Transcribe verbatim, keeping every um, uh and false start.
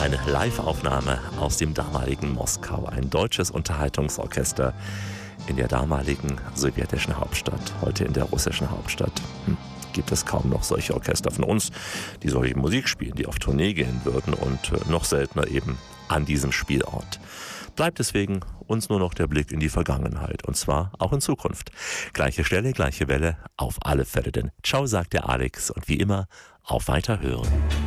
Eine Live-Aufnahme aus dem damaligen Moskau, ein deutsches Unterhaltungsorchester in der damaligen sowjetischen Hauptstadt, heute in der russischen Hauptstadt. Hm. Gibt es kaum noch solche Orchester von uns, die solche Musik spielen, die auf Tournee gehen würden und noch seltener eben an diesem Spielort. Bleibt deswegen uns nur noch der Blick in die Vergangenheit und zwar auch in Zukunft. Gleiche Stelle, gleiche Welle, auf alle Fälle denn. Ciao, sagt der Alex und wie immer, auf Weiterhören.